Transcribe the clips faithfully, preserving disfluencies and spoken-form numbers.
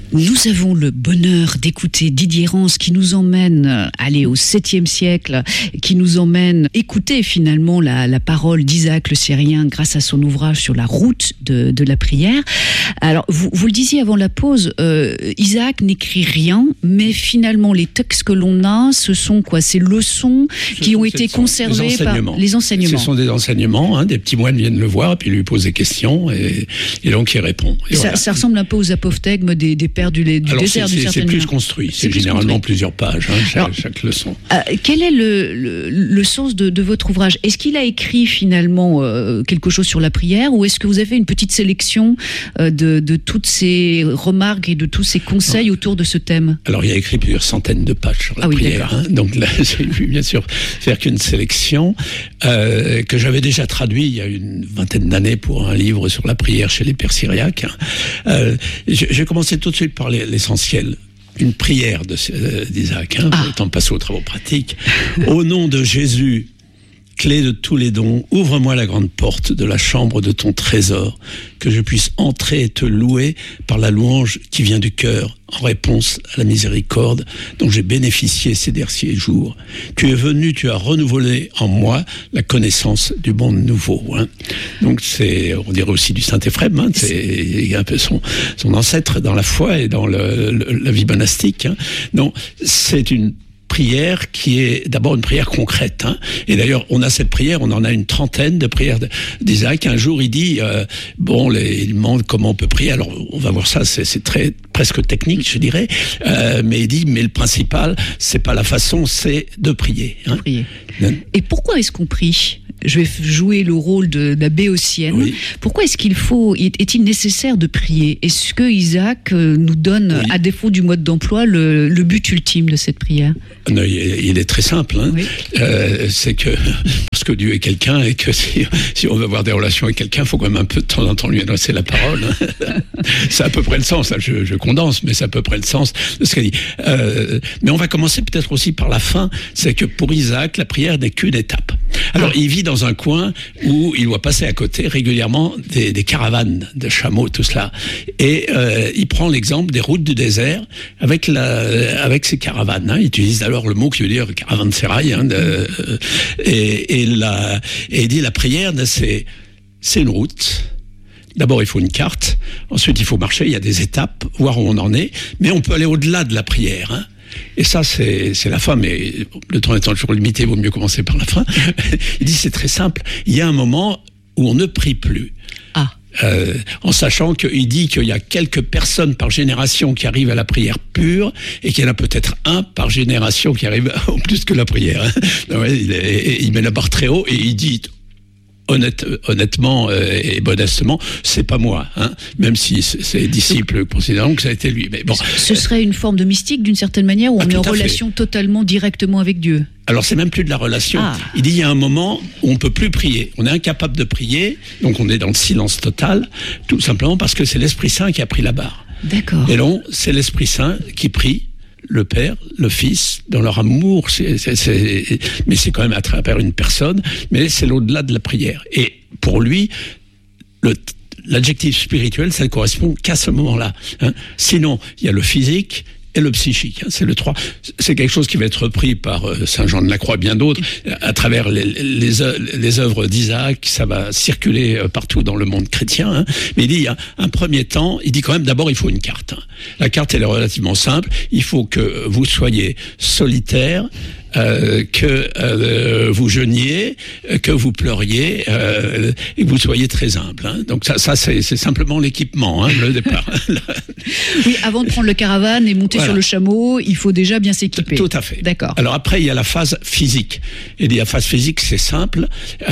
Nous avons le bonheur d'écouter Didier Rance qui nous emmène euh, aller au septième siècle, qui nous emmène écouter finalement la, la parole d'Isaac le Syrien grâce à son ouvrage sur la route de, de la prière. Alors, vous, vous le disiez avant la pause, euh, Isaac n'écrit rien, mais finalement les textes que l'on a, ce sont quoi? Ces leçons ce qui ont été conservées par les enseignements. Ce sont des enseignements, hein, des petits moines viennent le voir, puis lui posent des questions, et, et donc il répond. Et ça, voilà. ça ressemble un peu aux apophthegmes des, des pères du, du Alors désert, c'est, du c'est, c'est plus construit, c'est, c'est plus généralement construit. Plusieurs pages, hein, chaque, Alors, chaque leçon. Euh, quel est le, le, le sens de, de votre ouvrage? Est-ce qu'il a écrit finalement euh, quelque chose sur la prière, ou est-ce que vous avez une petite sélection euh, de, de toutes ces remarques et de tous ces conseils non. autour de ce thème? Alors il a écrit plusieurs centaines de pages sur la ah oui, prière, hein, donc là j'ai pu bien sûr faire qu'une sélection euh, que j'avais déjà traduit il y a une vingtaine d'années pour un livre sur la prière chez les Pères syriaques. Euh, j'ai commencé tout de suite par l'essentiel. Une prière de, euh, d'Isaac, hein, ah. Autant passer aux travaux pratiques. Au nom de Jésus, clé de tous les dons, ouvre-moi la grande porte de la chambre de ton trésor, que je puisse entrer et te louer par la louange qui vient du cœur, en réponse à la miséricorde dont j'ai bénéficié ces derniers jours. Tu es venu, tu as renouvelé en moi la connaissance du monde nouveau. Hein. Donc c'est, on dirait aussi du Saint-Éphrem, hein, c'est un peu son, son ancêtre dans la foi et dans le, le, la vie monastique. Hein. Donc c'est une prière qui est d'abord une prière concrète. Hein. Et d'ailleurs, on a cette prière, on en a une trentaine de prières d'Isaac. Un jour, il dit, euh, bon, les, il demande comment on peut prier. Alors, on va voir ça, c'est, c'est très presque technique, je dirais. Euh, mais il dit, mais le principal, c'est pas la façon, c'est de prier. Hein. prier. Et pourquoi est-ce qu'on prie ? Je vais jouer le rôle de, de la béotienne. Oui. Pourquoi est-ce qu'il faut, est-il nécessaire de prier? Est-ce que Isaac nous donne, oui. à défaut du mode d'emploi, le, le but ultime de cette prière? Non, il est très simple. Hein. Oui. Euh, c'est que parce que Dieu est quelqu'un et que si, si on veut avoir des relations avec quelqu'un, il faut quand même un peu de temps en temps lui adresser la parole. Hein. C'est à peu près le sens. Là, je, je condense, mais c'est à peu près le sens de ce qu'il dit. Euh, mais on va commencer peut-être aussi par la fin. C'est que pour Isaac, la prière n'est qu'une étape. Alors, ah. il vit dans un coin où il doit passer à côté régulièrement des, des caravanes de chameaux, tout cela. Et euh, il prend l'exemple des routes du désert avec, la, avec ces caravanes. Hein. Il utilise alors le mot qui veut dire caravansérail. Hein, de, et, et, la, et il dit la prière, c'est, c'est une route. D'abord, il faut une carte. Ensuite, il faut marcher. Il y a des étapes, voir où on en est. Mais on peut aller au-delà de la prière. Hein. Et ça, c'est, c'est la fin, mais le temps étant toujours limité, il vaut mieux commencer par la fin. Il dit, c'est très simple, il y a un moment où on ne prie plus. Ah. Euh, en sachant qu'il dit qu'il y a quelques personnes par génération qui arrivent à la prière pure, et qu'il y en a peut-être un par génération qui arrive au plus que la prière. Hein. Ouais, il, est, il met la barre très haut, et il dit... Honnête, honnêtement euh, et modestement, c'est pas moi, hein, même si ses disciples considèrent que ça a été lui. Mais bon, ce serait une forme de mystique d'une certaine manière, où ah, on est en relation fait. totalement directement avec Dieu. Alors c'est même plus de la relation. Ah. Il dit il y a un moment où on peut plus prier, on est incapable de prier, donc on est dans le silence total, tout simplement parce que c'est l'Esprit Saint qui a pris la barre. D'accord. Et donc c'est l'Esprit Saint qui prie. Le Père, le Fils, dans leur amour, c'est, c'est, c'est, mais c'est quand même à travers une personne, mais c'est l'au-delà de la prière. Et pour lui, le, l'adjectif spirituel, ça ne correspond qu'à ce moment-là. Hein. Sinon, il y a le physique et le psychique. Hein. C'est le trois. C'est quelque chose qui va être repris par euh, Saint Jean de la Croix, bien d'autres, à travers les, les, les œuvres d'Isaac. Ça va circuler euh, partout dans le monde chrétien. Hein. Mais il dit, il y a un premier temps, il dit quand même, d'abord, il faut une carte. Hein. La carte, elle est relativement simple. Il faut que vous soyez solitaire, Euh, que euh, vous jeûniez, que vous pleuriez euh, et que vous soyez très humble. Hein. Donc ça, ça c'est, c'est simplement l'équipement, hein, le départ. Oui, avant de prendre le caravane et monter voilà. sur le chameau, il faut déjà bien s'équiper. Tout à fait. D'accord. Alors après, il y a la phase physique. Et la phase physique, c'est simple.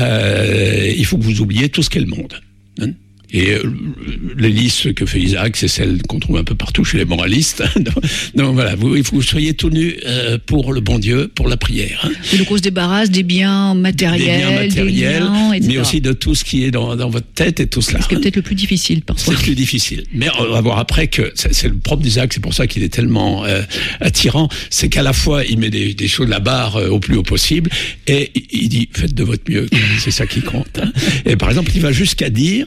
Euh, il faut que vous oubliez tout ce qu'est le monde. Hein. Et euh, les listes que fait Isaac, c'est celles qu'on trouve un peu partout chez les moralistes. donc, donc voilà, vous, il faut que vous soyez tout nus euh, pour le bon Dieu, pour la prière. Hein. Et donc on se débarrasse des biens matériels, des biens matériels, des liens, et cetera. Mais aussi de tout ce qui est dans, dans votre tête et tout cela. Ce qui est peut-être le plus difficile parfois. C'est le plus difficile. Mais on va voir après que c'est, c'est le propre d'Isaac, c'est pour ça qu'il est tellement euh, attirant, c'est qu'à la fois il met des, des choses de la barre euh, au plus haut possible, et il dit faites de votre mieux, c'est ça qui compte. Hein. Et par exemple, il va jusqu'à dire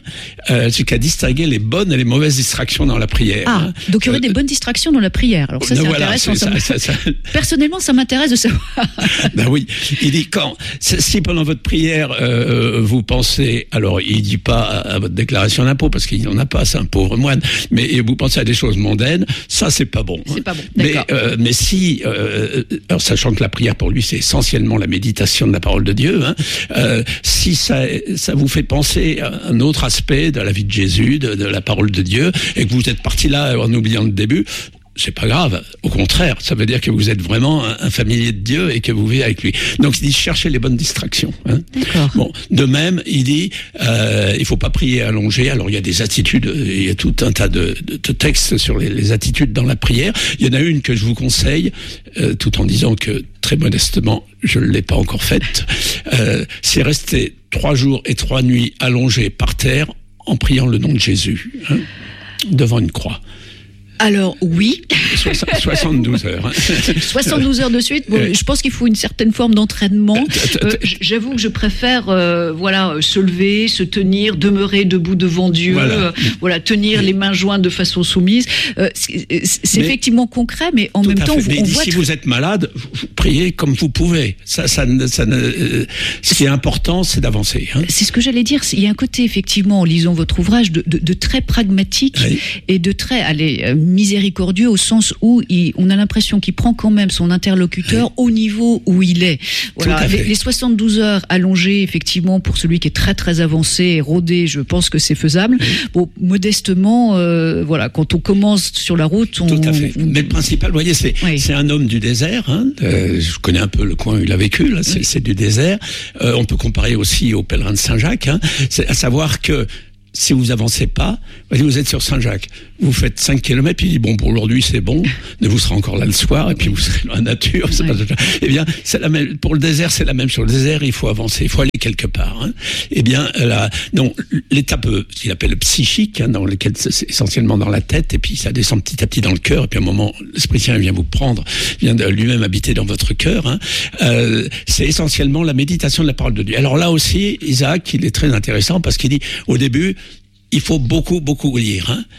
euh, jusqu'à distinguer les bonnes et les mauvaises distractions dans la prière. Ah, hein. donc il y aurait euh, des bonnes distractions dans la prière. Alors ça, c'est voilà, intéressant. c'est, ça, ça, ça, Personnellement, ça m'intéresse de savoir. Ben oui, il dit quand, si pendant votre prière euh, vous pensez, alors il dit pas à, à votre déclaration d'impôt parce qu'il n'en a pas, c'est un pauvre moine, mais vous pensez à des choses mondaines, ça c'est pas bon. C'est pas bon. Mais, D'accord. euh, mais si, euh, alors sachant que la prière pour lui c'est essentiellement la méditation de la parole de Dieu, hein, euh, si ça, ça vous fait penser à un autre aspect de la vie de Jésus, de, de la parole de Dieu, et que vous êtes parti là en oubliant le début, c'est pas grave. Au contraire, ça veut dire que vous êtes vraiment un, un familier de Dieu et que vous vivez avec lui. Donc il dit cherchez les bonnes distractions. Hein. D'accord. Bon, de même, il dit euh, il faut pas prier allongé. Alors il y a des attitudes, il y a tout un tas de, de, de textes sur les, les attitudes dans la prière. Il y en a une que je vous conseille, euh, tout en disant que très modestement, je ne l'ai pas encore faite. Euh, c'est rester trois jours et trois nuits allongés par terre en priant le nom de Jésus, hein, devant une croix. Alors oui. soixante-douze heures. Hein. soixante-douze heures de suite. Bon, Oui. Je pense qu'il faut une certaine forme d'entraînement. Euh, J'avoue que je préfère, euh, voilà, se lever, se tenir, demeurer debout devant Dieu, Voilà. euh, voilà, tenir les mains jointes de façon soumise. Euh, c'est c'est Mais- effectivement concret, mais en Tout même à temps, fait. vous- Mais on il dit, voit. si tr- vous êtes malade, vous, vous priez comme vous pouvez. Ça, ça, ne- ça ne, euh, ce qui est important, c'est d'avancer. Hein. C'est ce que j'allais dire. Il y a un côté, effectivement, en lisant votre ouvrage, de, de, de très pragmatique Oui. et de très, allez, euh, miséricordieux au sens où il, on a l'impression qu'il prend quand même son interlocuteur au niveau où il est. Voilà. Tout à fait. Les, les soixante-douze heures allongées, effectivement, pour celui qui est très très avancé et rodé, je pense que c'est faisable. Bon, modestement, euh, voilà, quand on commence sur la route, on. Tout à fait. on- Mais le principal, vous voyez, c'est Oui. c'est un homme du désert. Hein. Euh, je connais un peu le coin où il a vécu. Là, c'est c'est du désert. Euh, on peut comparer aussi au pèlerin de Saint-Jacques. Hein. C'est à savoir que si vous avancez pas, vous êtes sur Saint-Jacques, vous faites cinq kilomètres, puis il dit bon, pour aujourd'hui c'est bon, mais vous serez encore là le soir, et puis vous serez dans la nature. C'est Ouais. pas... Eh bien, c'est la même, pour le désert, c'est la même chose. Le désert, il faut avancer, il faut aller quelque part. Hein. Eh bien, là, donc, l'étape, euh, ce qu'il appelle le psychique, hein, dans lequel c'est essentiellement dans la tête, et puis ça descend petit à petit dans le cœur, et puis à un moment, l'Esprit Saint vient vous prendre, vient de lui-même habiter dans votre cœur. Hein. Euh, c'est essentiellement la méditation de la parole de Dieu. Alors là aussi, Isaac, il est très intéressant parce qu'il dit, au début, il faut beaucoup, beaucoup lire. Hein.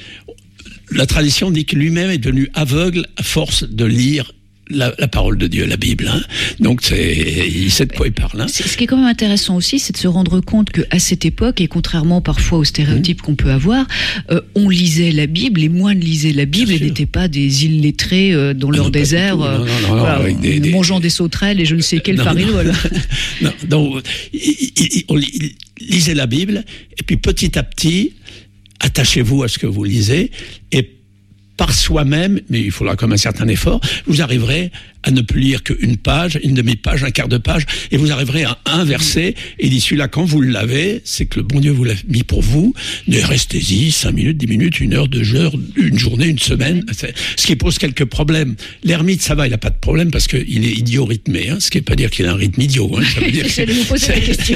La tradition dit que lui-même est devenu aveugle à force de lire la, la parole de Dieu, la Bible. Hein. Donc, c'est, il sait de quoi il parle. Hein. C'est- Ce qui est quand même intéressant aussi, c'est de se rendre compte qu'à cette époque, et contrairement parfois aux stéréotypes mmh. qu'on peut avoir, euh, on lisait la Bible, les moines lisaient la Bible Bien et sûr. n'étaient pas des illettrés euh, dans Ah leur non, pas du désert, tout. euh, Non, non, non, voilà, avec des- des- mangeant des sauterelles et je ne sais quelle Non, farine. non. non, donc, il, il, il, on lit- lisez la Bible, et puis petit à petit, attachez-vous à ce que vous lisez, et par soi-même, mais il faudra quand même un certain effort, vous arriverez à ne plus lire qu'une page, une demi-page, un quart de page, et vous arriverez à un verset, et dit celui-là, quand vous l'avez, c'est que le bon Dieu vous l'a mis pour vous, mais restez-y, cinq minutes, dix minutes, une heure, deux heures, une journée, une semaine, c'est, ce qui pose quelques problèmes. L'ermite, ça va, il n'a pas de problème, parce qu'il est idiot rythmé, hein, ce qui ne veut pas dire qu'il a un rythme idiot, hein, ça veut dire que J'allais vous poser la question.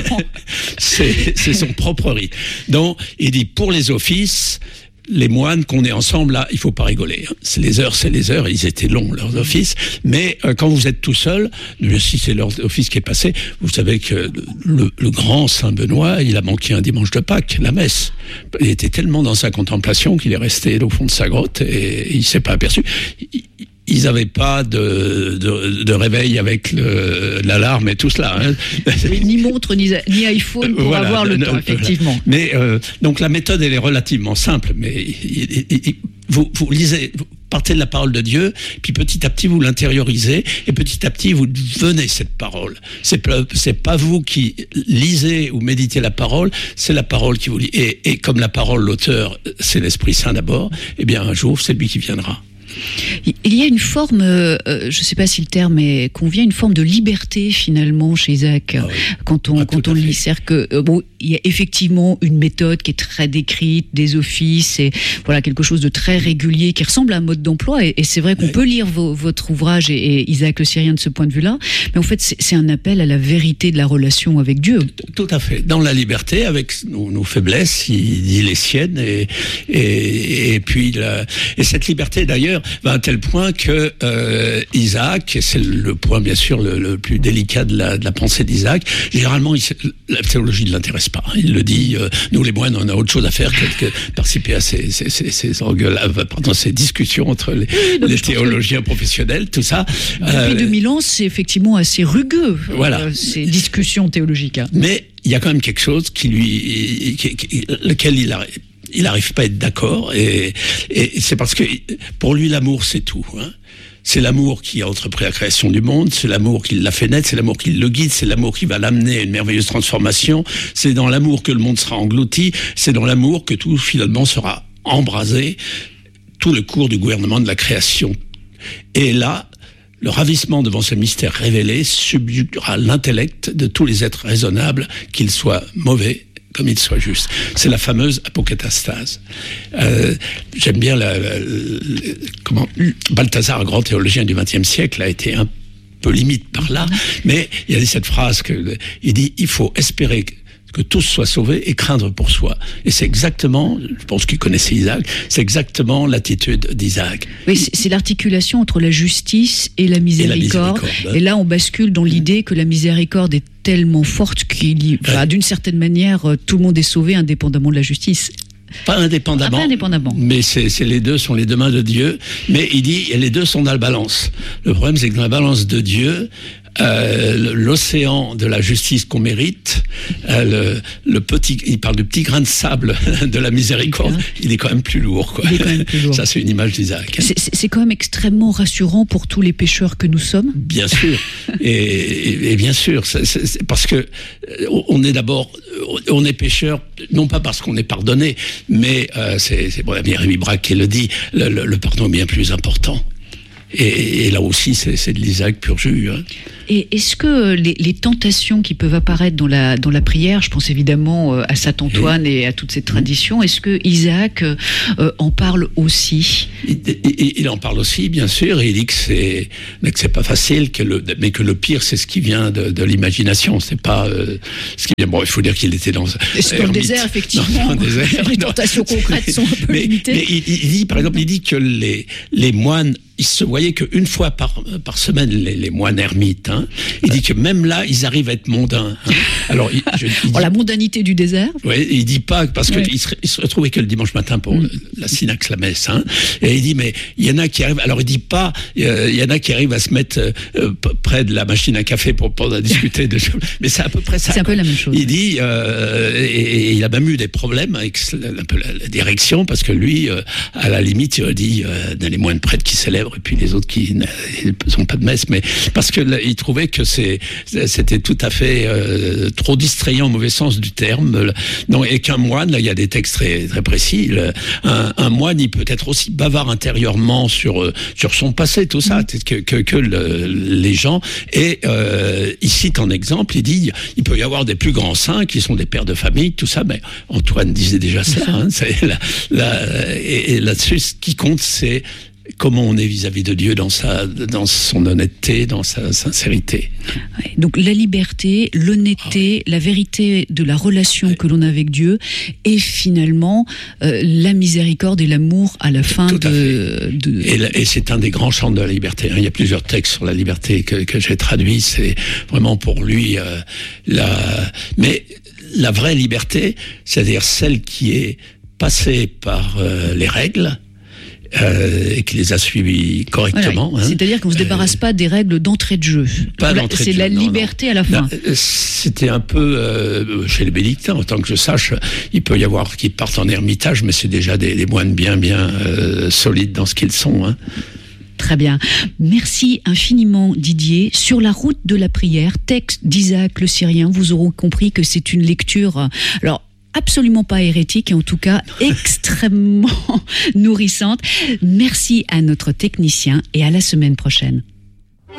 c'est, c'est son propre rythme. Donc, il dit, pour les offices, les moines qu'on est ensemble là, il faut pas rigoler. Hein. C'est les heures, c'est les heures. Ils étaient longs leurs offices, mais euh, quand vous êtes tout seul, si c'est leur office qui est passé, vous savez que le, le grand Saint Benoît, il a manqué un dimanche de Pâques, la messe. Il était tellement dans sa contemplation qu'il est resté au fond de sa grotte et il s'est pas aperçu. Il, ils n'avaient pas de, de, de réveil avec le, l'alarme et tout cela. Hein. Ni montre, ni, ni iPhone pour Voilà, avoir le ne, temps, ne, effectivement. Mais euh, donc la méthode, elle est relativement simple, mais il, il, il, vous, vous lisez, vous partez de la parole de Dieu, puis petit à petit vous l'intériorisez, et petit à petit vous devenez cette parole. C'est pas, c'est pas vous qui lisez ou méditez la parole, c'est la parole qui vous lit. Et, et comme la parole, l'auteur, c'est l'Esprit Saint d'abord, eh bien un jour, c'est lui qui viendra. Il y a une forme, euh, je ne sais pas si le terme est convient, une forme de liberté finalement chez Isaac ah oui. quand on, ah, quand on lit. C'est-à-dire que euh, bon, il y a effectivement une méthode qui est très décrite, des offices, et voilà quelque chose de très régulier qui ressemble à un mode d'emploi. Et, et c'est vrai qu'on oui. peut lire vos, votre ouvrage et, et Isaac le Syrien de ce point de vue-là, mais en fait c'est, c'est un appel à la vérité de la relation avec Dieu. Tout à fait. Dans la liberté, avec nos, nos faiblesses, il dit les siennes, et, et, et puis la, et cette liberté d'ailleurs va à tel point que euh, Isaac, et c'est le point bien sûr le, le plus délicat de la, de la pensée d'Isaac, généralement il, la théologie ne l'intéresse pas. Il le dit, euh, nous les moines, on a autre chose à faire que, que participer à ces, ces, ces, ces, engueulaves, pardon, ces discussions entre les, oui, les théologiens que... professionnels, tout ça. Depuis euh, deux mille onze, c'est effectivement assez rugueux, voilà. euh, ces discussions théologiques. Mais il y a quand même quelque chose qui lui, qui, qui, lequel il a... il n'arrive pas à être d'accord, et, et c'est parce que pour lui l'amour c'est tout. Hein. C'est l'amour qui a entrepris la création du monde, c'est l'amour qui l'a fait naître, c'est l'amour qui le guide, c'est l'amour qui va l'amener à une merveilleuse transformation, c'est dans l'amour que le monde sera englouti, c'est dans l'amour que tout finalement sera embrasé, tout le cours du gouvernement de la création. Et là, le ravissement devant ce mystère révélé subjuguera l'intellect de tous les êtres raisonnables, qu'ils soient mauvais comme il soit juste. C'est la fameuse apocatastase. Euh, j'aime bien la, la, la, comment Balthazar, un grand théologien du vingtième siècle, a été un peu limite par là, mais il y a cette phrase que il dit il faut espérer que tous soient sauvés et craindre pour soi. Et c'est exactement, je pense qu'il connaissait Isaac, c'est exactement l'attitude d'Isaac. Oui, c'est, c'est l'articulation entre la justice et la miséricorde. Et, la miséricorde. Et là, on bascule dans l'idée que la miséricorde est tellement forte qu'il, enfin, ouais. d'une certaine manière, tout le monde est sauvé indépendamment de la justice. Pas indépendamment, ah, pas indépendamment. mais c'est, c'est les deux sont les deux mains de Dieu. Mais il dit, et les deux sont dans la balance. Le problème, c'est que dans la balance de Dieu, Euh, l'océan de la justice qu'on mérite, euh, le, le petit, il parle du petit grain de sable de la miséricorde, il est quand même plus lourd, quoi. Il est quand même plus lourd. Ça, c'est une image d'Isaac. Hein. C'est, c'est, c'est quand même extrêmement rassurant pour tous les pécheurs que nous sommes. Bien sûr, et, et, et bien sûr, c'est, c'est, c'est parce que on est d'abord, on est pécheur, non pas parce qu'on est pardonné, mais euh, c'est, c'est bon, la vieille Rémi Braque qui le dit, le, le, le pardon est bien plus important. Et, et là aussi, c'est, c'est de l'Isaac pur jus. Hein. Et est-ce que les, les tentations qui peuvent apparaître dans la, dans la prière, je pense évidemment à saint Antoine oui. et à toutes ces traditions, est-ce que Isaac euh, en parle aussi ? il, il, il en parle aussi, bien sûr, et il dit que c'est, mais que c'est pas facile, que le, mais que le pire, c'est ce qui vient de, de l'imagination, c'est pas euh, ce qui vient. Bon, il faut dire qu'il était dans, c'est dans le désert, effectivement. Dans le désert, les tentations concrètes sont un peu mais, limitées. Mais il, il dit, par exemple, il dit que les, les moines, il se voyait qu'une fois par, par semaine, les, les moines ermites, hein, il dit que même là, ils arrivent à être mondains. Hein. Alors, il, je, il dit, oh, la mondanité du désert. Oui, il dit pas, parce qu'il ouais. se, il se retrouvait que le dimanche matin pour mm. la synaxe, la messe. Hein, et il dit, mais il y en a qui arrivent, alors il dit pas, euh, il y en a qui arrivent à se mettre euh, près de la machine à café pour, pour discuter de choses. Mais c'est à peu près ça. C'est un peu la même chose. Il dit, euh, et, et il a même eu des problèmes avec un peu la, la direction, parce que lui, euh, à la limite, il dit, euh, dans les moines prêtres qui célèbrent, et puis les autres qui ne sont pas de messe, mais parce que là, il trouvait que c'est, c'était tout à fait euh, trop distrayant au mauvais sens du terme. Non, et qu'un moine, là, il y a des textes très, très précis. Le, un, un moine, il peut être aussi bavard intérieurement sur sur son passé, tout ça, que que, que le, les gens. Et euh, il cite en exemple, il dit, il peut y avoir des plus grands saints qui sont des pères de famille, tout ça. Mais Antoine disait déjà ça. Hein, c'est la, la, et, et là-dessus, ce qui compte, c'est comment on est vis-à-vis de Dieu dans sa, dans son honnêteté, dans sa sincérité. Ouais, donc la liberté, l'honnêteté, ah. la vérité de la relation ouais. que l'on a avec Dieu, et finalement euh, la miséricorde et l'amour à la fin Tout de. de... Et, la, et c'est un des grands chants de la liberté. Il y a plusieurs textes sur la liberté que, que j'ai traduits. C'est vraiment pour lui euh, la. Mais la vraie liberté, c'est-à-dire celle qui est passée par euh, les règles. Euh, et qui les a suivis correctement. Voilà. Hein. C'est-à-dire qu'on ne se débarrasse euh, pas des règles d'entrée de jeu. Pas d'entrée c'est de jeu, la non, liberté non. à la fin. Non, c'était un peu, euh, chez les bénédictins, autant que je sache, il peut y avoir qui partent en ermitage, mais c'est déjà des, des moines bien, bien euh, solides dans ce qu'ils sont. Hein. Très bien. Merci infiniment Didier. Sur la route de la prière, texte d'Isaac le Syrien, vous aurez compris que c'est une lecture... Alors, absolument pas hérétique et en tout cas extrêmement nourrissante. Merci à notre technicien et à la semaine prochaine.